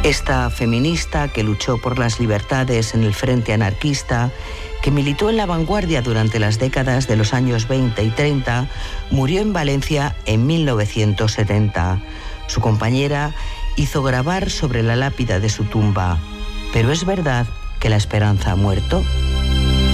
Esta feminista que luchó por las libertades en el Frente Anarquista, que militó en la vanguardia durante las décadas de los años 20 y 30, murió en Valencia en 1970. Su compañera hizo grabar sobre la lápida de su tumba: ¿pero es verdad que la esperanza ha muerto?